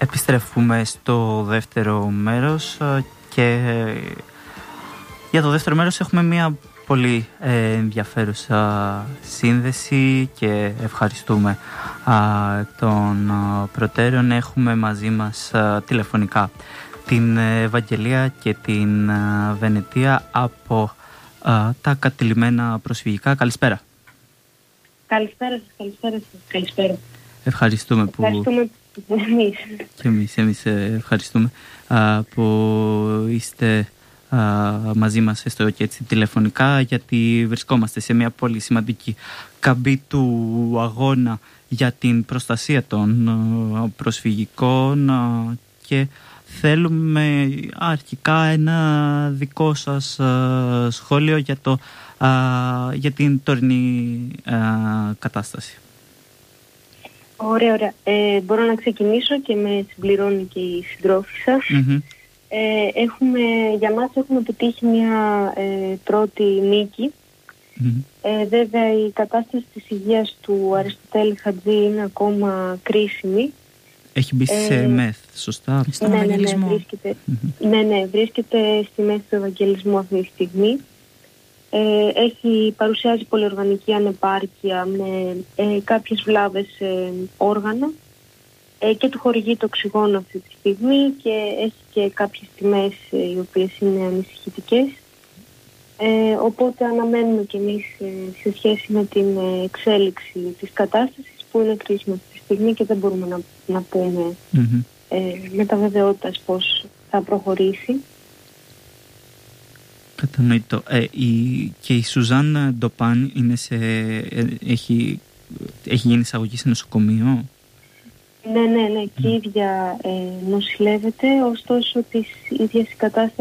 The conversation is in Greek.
Επιστρέφουμε στο δεύτερο μέρος και για το δεύτερο μέρος έχουμε μια πολύ ενδιαφέρουσα σύνδεση και ευχαριστούμε των προτέρων. Έχουμε μαζί μας τηλεφωνικά την Ευαγγελία και την Βενετία από τα κατηλημένα προσφυγικά. Καλησπέρα. Καλησπέρα σας. Καλησπέρα. Ευχαριστούμε εμείς ευχαριστούμε που είστε μαζί μας έστω και έτσι τηλεφωνικά, γιατί βρισκόμαστε σε μια πολύ σημαντική καμπή του αγώνα για την προστασία των προσφυγικών και θέλουμε αρχικά ένα δικό σας σχόλιο για την τωρινή κατάσταση. Ωραία. Μπορώ να ξεκινήσω και με συμπληρώνει και η συντρόφη σας. Για μας έχουμε πετύχει μια πρώτη νίκη. Βέβαια η κατάσταση της υγείας του Αριστοτέλη Χατζή είναι ακόμα κρίσιμη. Έχει μπει σε ΜΕΘ, σωστά? Στον Ευαγγελισμό. Βρίσκεται στη μέση του Ευαγγελισμού αυτή τη στιγμή. Παρουσιάζει πολυοργανική ανεπάρκεια με κάποιες βλάβες όργανα και του χορηγεί το οξυγόνο αυτή τη στιγμή και έχει και κάποιες τιμές οι οποίες είναι ανησυχητικές. Οπότε αναμένουμε και εμείς σε σχέση με την εξέλιξη της κατάστασης που είναι κρίσιμη αυτή τη στιγμή και δεν μπορούμε να πούμε με τα βεβαιότητας πώς θα προχωρήσει. Κατανοητό. Και η Σουζάν Ντοπάν έχει γίνει εισαγωγή σε νοσοκομείο. Ναι, και η ίδια νοσηλεύεται, ωστόσο της ίδιας η κατάσταση